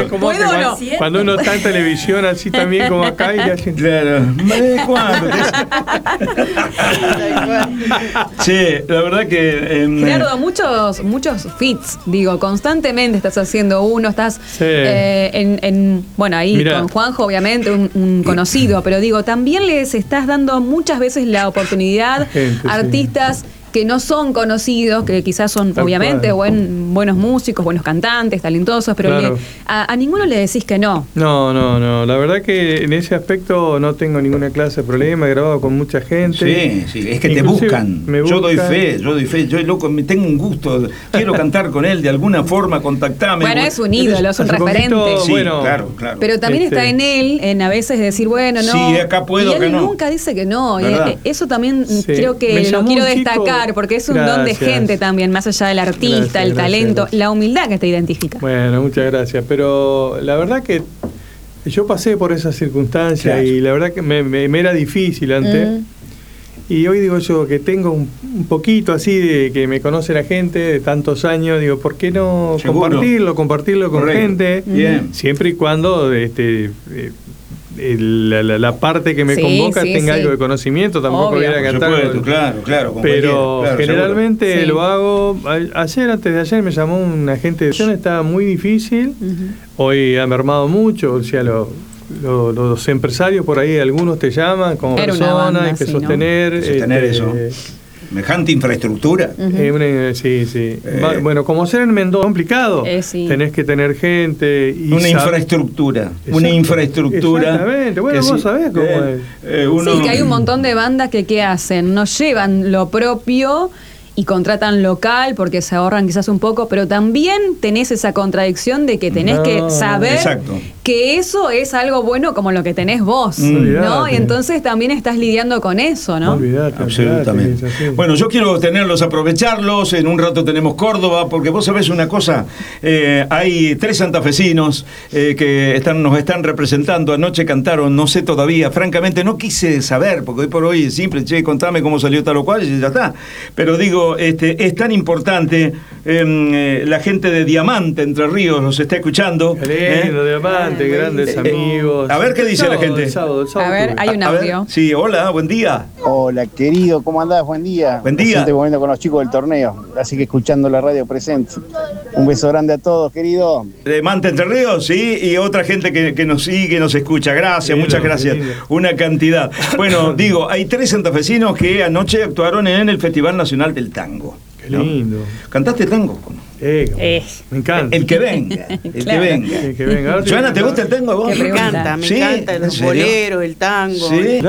como ¿Puedo o no? cuando uno está en televisión así también como acá y hacen... Claro. ¿Cuándo? Che, la verdad que... Gerardo, muchos feats, digo, constantemente estás haciendo uno, estás Sí. bueno, ahí Mirá. con Juanjo, obviamente, un conocido, pero digo, también les estás dando muchas veces la oportunidad Gente, a artistas que no son conocidos, que quizás son Tal obviamente cual. buenos músicos, buenos cantantes, talentosos, pero Claro. a ninguno le decís que no. No. La verdad que en ese aspecto no tengo ninguna clase de problema. He grabado con mucha gente. Sí, es que te Inclusive buscan. me Yo doy buscan. fe. Yo, loco, me tengo un gusto. Quiero cantar con él de alguna forma, contactame. Bueno, es un ídolo, es un hace referente. poquito, Sí, bueno, claro. Pero también está en él, en a veces decir, bueno, no. Sí, acá puedo, y él acá no. nunca dice que no. Y ¿Verdad? eso también Sí. creo que Me lo llamó quiero un chico- destacar, porque es un don de Gracias. gente también, más allá del artista, Gracias, el talento, gracias. la humildad que te identifica. Bueno, muchas gracias. Pero la verdad que yo pasé por esas circunstancias Claro. y la verdad que me era difícil antes. Y hoy digo yo que tengo un poquito así de que me conoce la gente de tantos años, digo, ¿por qué no Seguro. compartirlo con Correcto. gente? Bien. Siempre y cuando la parte que me Sí, convoca sí, tenga sí. algo de conocimiento, tampoco Obvio. voy a Por cantar. supuesto, claro. con Pero cualquiera, claro, generalmente seguro. Sí. lo hago. Antes de ayer me llamó un agente de edición, estaba muy difícil. Hoy ha mermado mucho, o sea, los empresarios por ahí, algunos te llaman como Era una persona, banda, hay que sí, ¿no? sostener. Sostener eso. Semejante infraestructura. Sí. Bueno, como ser en Mendoza complicado, Sí. tenés que tener gente. Y Una infraestructura. Una Exacto. infraestructura. Exactamente. Bueno, que vos sí, sabés cómo es. uno- Sí, que hay un montón de bandas que ¿qué hacen? No llevan lo propio y contratan local porque se ahorran quizás un poco, pero también tenés esa contradicción de que tenés que saber Exacto. que eso es algo bueno como lo que tenés vos, Olvidate. ¿no? Y entonces también estás lidiando con eso, ¿no? Olvidate, Absolutamente. olvidate, es así. Bueno, yo quiero tenerlos, aprovecharlos. En un rato tenemos Córdoba, porque vos sabés una cosa, hay 3 santafesinos que nos están representando. Anoche cantaron, no sé todavía, francamente no quise saber, porque hoy por hoy es simple, che, contame cómo salió tal o cual y ya está. Pero digo, es tan importante, la gente de Diamante, Entre Ríos, los está escuchando. Qué lindo, Diamante, grandes amigos. A ver qué dice la gente. El sábado A ver, tuve. hay un A ver, audio. sí, hola, buen día. Hola, querido, ¿cómo andás? Buen día. Buen día. Presente moviendo con los chicos del torneo, así que escuchando la radio presente. Un beso grande a todos, querido. De Mante Entre Ríos, sí, y otra gente que nos sigue, nos escucha. Gracias, Lindo, muchas gracias. lindo. Una cantidad. Bueno, digo, hay 3 santafesinos que anoche actuaron en el Festival Nacional del Tango. Qué lindo. ¿Cantaste tango? Me encanta. El que venga, el Claro. que venga. Que venga. Ahora Joana, ¿te gusta el tango a vos? Qué Me pregunta. encanta, me ¿Sí? encanta ¿En los serio? boleros, el tango. Sí.